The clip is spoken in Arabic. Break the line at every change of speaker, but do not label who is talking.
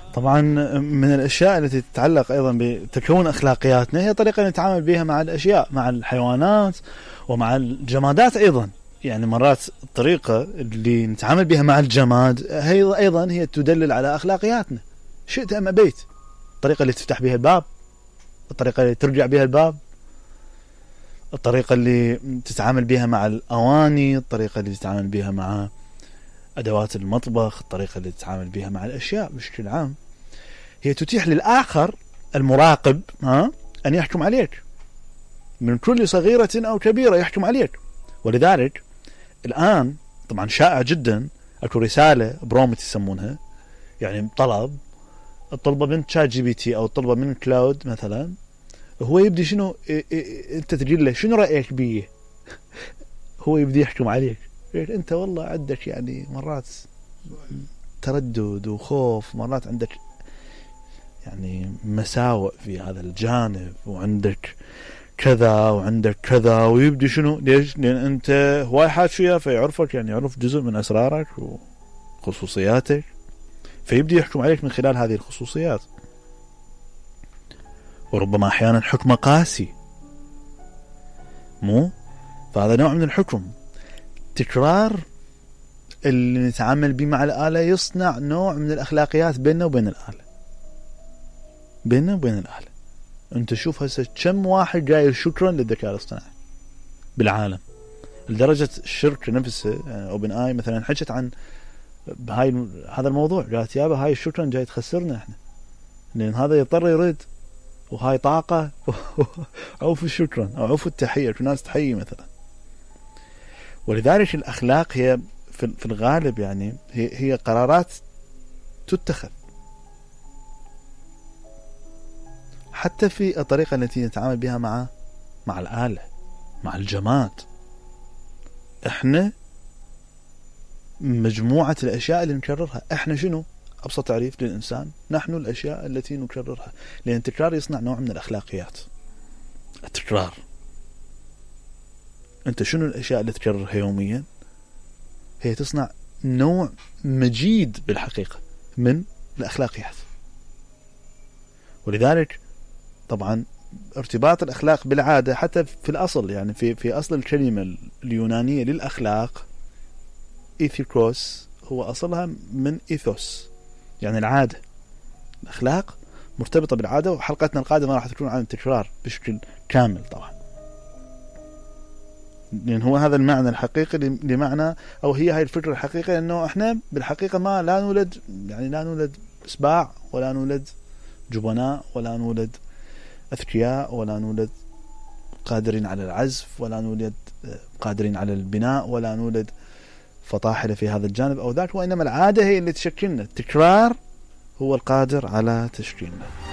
طبعا من الأشياء التي تتعلق أيضا بتكون أخلاقياتنا هي طريقة نتعامل بها مع الأشياء، مع الحيوانات ومع الجمادات أيضا. يعني مرات الطريقة اللي نتعامل بها مع الجماد هي أيضا هي تدلل على أخلاقياتنا شئت أم أبيت. الطريقة اللي تفتح بها الباب، الطريقة اللي ترجع بها الباب، الطريقة اللي تتعامل بها مع الأواني، الطريقة اللي تتعامل بها مع أدوات المطبخ، الطريقة اللي تتعامل بها مع الأشياء بشكل عام، هي تتيح للآخر المراقب أن يحكم عليك من كل صغيرة أو كبيرة، يحكم عليك. ولذلك الآن طبعا شائع جدا أكو رسالة برومت يسمونها، يعني الطلبة من شات جي بي تي أو الطلبة من كلاود مثلا، هو يبدي شنو أنت تقول له شنو رأيك بيه هو يبدي يحكم عليك. أنت والله عندك يعني مرات تردد وخوف، مرات عندك يعني مساوئ في هذا الجانب، وعندك كذا وعندك كذا، ويبدي شنو ليش؟ لأن أنت هواي حاشية فيعرفك، يعني يعرف جزء من أسرارك وخصوصياتك، فيبدي يحكم عليك من خلال هذه الخصوصيات. وربما أحيانا حكم قاسي، فهذا نوع من الحكم. تكرار اللي نتعامل به مع الآلة يصنع نوع من الأخلاقيات بيننا وبين الآلة. أنت شوف هسه كم واحد جاي شكرا للذكاء الاصطناعي بالعالم، لدرجة الشركة نفسها يعني اوبن اي مثلا حكت عن هذا الموضوع، قالت يابا هاي شكرا جاي تخسرنا احنا، لأن هذا يضطر يرد، وهاي طاقة عوف الشكرا أو عوف التحية، في ناس تحيي مثلا. ولذلك الأخلاق هي في الغالب يعني هي قرارات تتخذ حتى في الطريقة التي نتعامل بها مع الآلة، مع الجماد. احنا مجموعة الأشياء اللي نكررها. احنا شنو؟ أبسط تعريف للإنسان، نحن الأشياء التي نكررها، لأن التكرار يصنع نوع من الأخلاقيات. التكرار، أنت شنو الأشياء اللي تكررها يوميا؟ هي تصنع نوع مجيد بالحقيقة من الأخلاقيات. ولذلك طبعا ارتباط الأخلاق بالعادة حتى في الأصل، يعني في أصل الكلمة اليونانية للأخلاق إيثيكوس، هو أصلها من إيثوس، يعني العادة. الأخلاق مرتبطة بالعادة، وحلقتنا القادمة راح تكون عن التكرار بشكل كامل طبعا، لأن هو هذا المعنى الحقيقي لمعنى، أو هي هاي الفكرة الحقيقية، أنه إحنا بالحقيقة لا نولد سباع، ولا نولد جبناء، ولا نولد أذكياء، ولا نولد قادرين على العزف، ولا نولد قادرين على البناء، ولا نولد فطاحلة في هذا الجانب أو ذاك، وإنما العادة هي اللي تشكلنا. التكرار هو القادر على تشكيلنا.